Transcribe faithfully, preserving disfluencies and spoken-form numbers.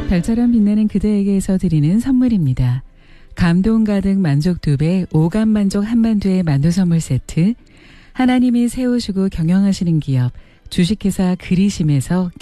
별처럼 빛나는 그대에게서 드리는 선물입니다. 감동 가득 만족 두 배, 오감 만족 한만두의 만두 선물 세트, 하나님이 세우시고 경영하시는 기업, 주식회사 그리심에서